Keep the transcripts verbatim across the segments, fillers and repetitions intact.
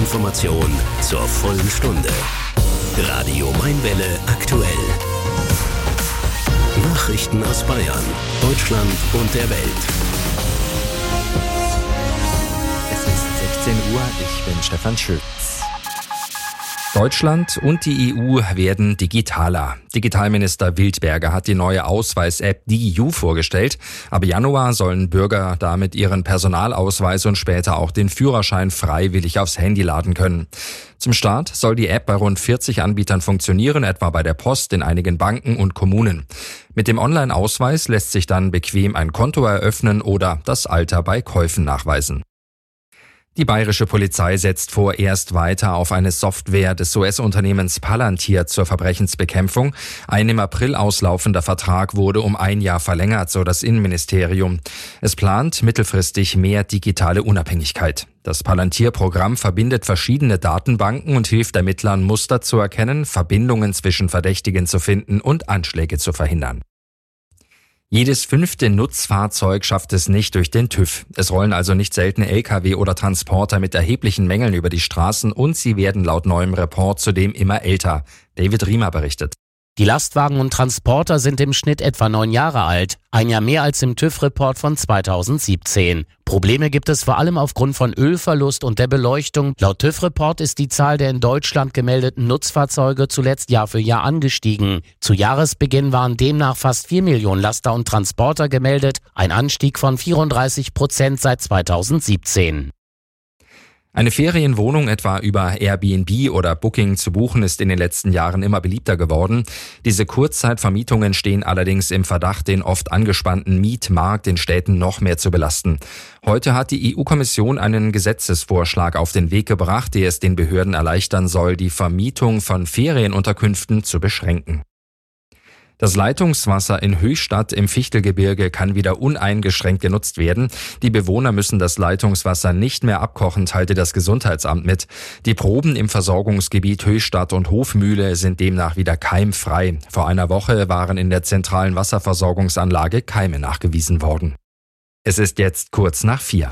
Information zur vollen Stunde. Radio Mainwelle aktuell. Nachrichten aus Bayern, Deutschland und der Welt. Es ist sechzehn Uhr, ich bin Stefan Schütz. Deutschland und die E U werden digitaler. Digitalminister Wildberger hat die neue Ausweis-App DigiU vorgestellt. Ab Januar sollen Bürger damit ihren Personalausweis und später auch den Führerschein freiwillig aufs Handy laden können. Zum Start soll die App bei rund vierzig Anbietern funktionieren, etwa bei der Post, in einigen Banken und Kommunen. Mit dem Online-Ausweis lässt sich dann bequem ein Konto eröffnen oder das Alter bei Käufen nachweisen. Die bayerische Polizei setzt vorerst weiter auf eine Software des U S-Unternehmens Palantir zur Verbrechensbekämpfung. Ein im April auslaufender Vertrag wurde um ein Jahr verlängert, so das Innenministerium. Es plant mittelfristig mehr digitale Unabhängigkeit. Das Palantir-Programm verbindet verschiedene Datenbanken und hilft Ermittlern, Muster zu erkennen, Verbindungen zwischen Verdächtigen zu finden und Anschläge zu verhindern. Jedes fünfte Nutzfahrzeug schafft es nicht durch den TÜV. Es rollen also nicht selten L K W oder Transporter mit erheblichen Mängeln über die Straßen und sie werden laut neuem Report zudem immer älter. David Riemer berichtet. Die Lastwagen und Transporter sind im Schnitt etwa neun Jahre alt, ein Jahr mehr als im TÜV-Report von zweitausendsiebzehn. Probleme gibt es vor allem aufgrund von Ölverlust und der Beleuchtung. Laut TÜV-Report ist die Zahl der in Deutschland gemeldeten Nutzfahrzeuge zuletzt Jahr für Jahr angestiegen. Zu Jahresbeginn waren demnach fast vier Millionen Laster und Transporter gemeldet, ein Anstieg von vierunddreißig Prozent seit zweitausendsiebzehn. Eine Ferienwohnung etwa über Airbnb oder Booking zu buchen ist in den letzten Jahren immer beliebter geworden. Diese Kurzzeitvermietungen stehen allerdings im Verdacht, den oft angespannten Mietmarkt in Städten noch mehr zu belasten. Heute hat die E U-Kommission einen Gesetzesvorschlag auf den Weg gebracht, der es den Behörden erleichtern soll, die Vermietung von Ferienunterkünften zu beschränken. Das Leitungswasser in Höchstadt im Fichtelgebirge kann wieder uneingeschränkt genutzt werden. Die Bewohner müssen das Leitungswasser nicht mehr abkochen, teilte das Gesundheitsamt mit. Die Proben im Versorgungsgebiet Höchstadt und Hofmühle sind demnach wieder keimfrei. Vor einer Woche waren in der zentralen Wasserversorgungsanlage Keime nachgewiesen worden. Es ist jetzt kurz nach vier.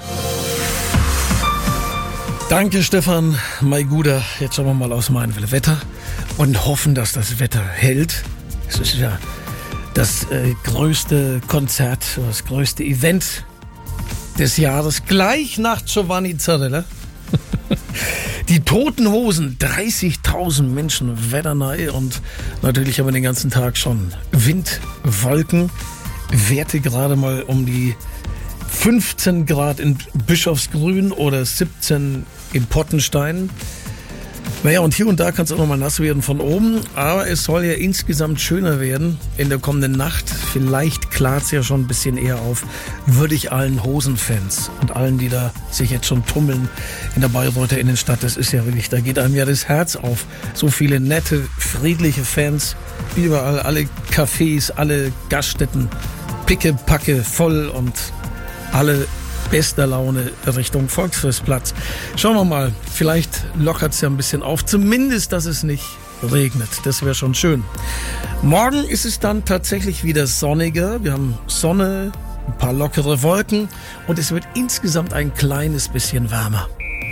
Danke, Stefan, mein Guter. Jetzt schauen wir mal aus Mainwelle Wetter und hoffen, dass das Wetter hält. Es ist ja das äh, größte Konzert, das größte Event des Jahres, gleich nach Giovanni Zarella. Die Toten Hosen, dreißigtausend Menschen, Wetternei und natürlich haben wir den ganzen Tag schon Wind, Wolken, Werte gerade mal um die fünfzehn Grad in Bischofsgrün oder siebzehn in Pottenstein. Naja, und hier und da kann es auch noch mal nass werden von oben, aber es soll ja insgesamt schöner werden in der kommenden Nacht. Vielleicht klart es ja schon ein bisschen eher auf, würde ich allen Hosenfans und allen, die da sich jetzt schon tummeln in der Bayreuther Innenstadt, das ist ja wirklich, da geht einem ja das Herz auf. So viele nette, friedliche Fans, überall, alle Cafés, alle Gaststätten, picke, packe, voll und alle bester Laune Richtung Volksfestplatz. Schauen wir mal, vielleicht lockert es ja ein bisschen auf, zumindest, dass es nicht regnet. Das wäre schon schön. Morgen ist es dann tatsächlich wieder sonniger. Wir haben Sonne, ein paar lockere Wolken und es wird insgesamt ein kleines bisschen wärmer.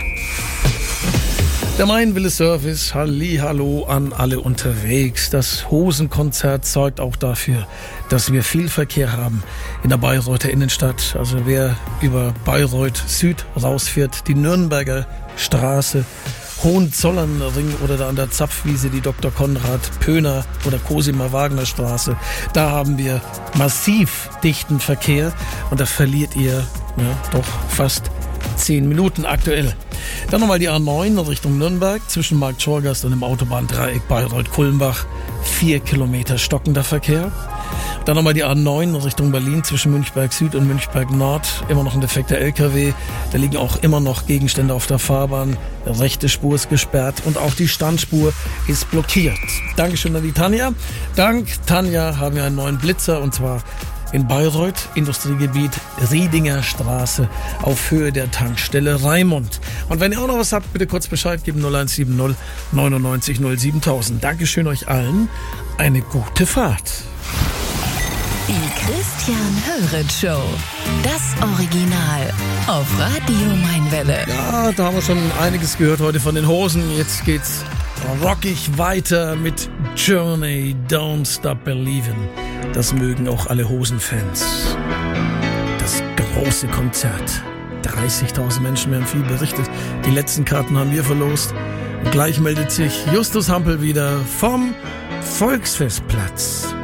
Der Mainwelle Service, Hallihallo an alle unterwegs. Das Hosenkonzert sorgt auch dafür, dass wir viel Verkehr haben in der Bayreuther Innenstadt. Also wer über Bayreuth Süd rausfährt, die Nürnberger Straße, Hohenzollernring oder da an der Zapfwiese die Doktor Konrad Pöhner oder Cosima Wagner Straße, da haben wir massiv dichten Verkehr und da verliert ihr ja, doch fast zehn Minuten aktuell. Dann nochmal die A neun Richtung Nürnberg zwischen Marktschorgast und dem Autobahndreieck Bayreuth-Kulmbach. Vier Kilometer stockender Verkehr. Dann nochmal die A neun Richtung Berlin zwischen Münchberg Süd und Münchberg Nord. Immer noch ein defekter L K W. Da liegen auch immer noch Gegenstände auf der Fahrbahn. Die rechte Spur ist gesperrt und auch die Standspur ist blockiert. Dankeschön an die Tanja. Dank Tanja haben wir einen neuen Blitzer und zwar in Bayreuth, Industriegebiet Riedinger Straße auf Höhe der Tankstelle Raimund. Und wenn ihr auch noch was habt, bitte kurz Bescheid geben, null eins sieben null neunundneunzig null siebentausend. Dankeschön euch allen, eine gute Fahrt. Die Christ Christian Höritz Show. Das Original auf Radio Mainwelle. Ja, da haben wir schon einiges gehört heute von den Hosen. Jetzt geht's rockig weiter mit Journey, Don't Stop Believin'. Das mögen auch alle Hosenfans. Das große Konzert. dreißigtausend Menschen, wir haben viel berichtet. Die letzten Karten haben wir verlost. Und gleich meldet sich Justus Hampel wieder vom Volksfestplatz.